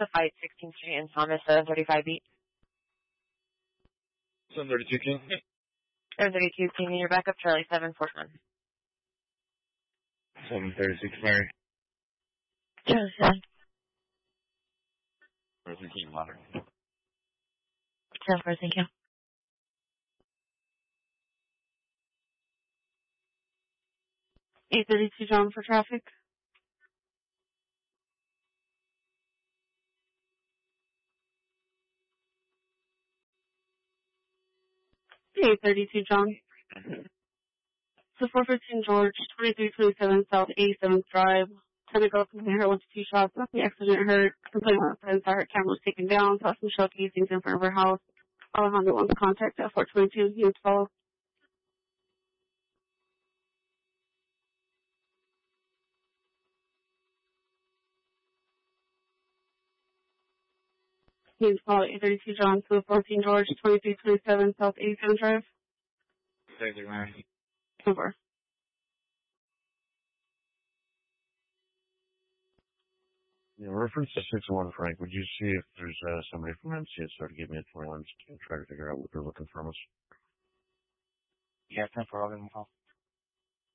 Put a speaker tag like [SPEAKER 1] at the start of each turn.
[SPEAKER 1] to fight 16th Street and Thomas 735 beat.
[SPEAKER 2] 732 King.
[SPEAKER 1] 732 King, you're back up Charlie 741.
[SPEAKER 2] 736 Mary.
[SPEAKER 1] Charlie 7.
[SPEAKER 2] 13 Ladder.
[SPEAKER 1] 7-4, thank you.
[SPEAKER 3] $832 John for traffic. $832 John. So 415 George, 2327 South 87th Drive. Trying to go from here with 2 shots. Nothing accident hurt. Complaint on friends. I heard camera was taken down. Saw some shell casings in front of her house. Alejandro wants contact at 422. He was followed. He was followed 832 John to 14 George, 2327 South 87th Drive.
[SPEAKER 2] 30 Mary.
[SPEAKER 3] Over.
[SPEAKER 4] Yeah, reference to 601 Frank, would you see if there's somebody from MCS to give me a 21 to try to figure out what they're looking from us?
[SPEAKER 2] Yeah, 10-4, I'll give them a call.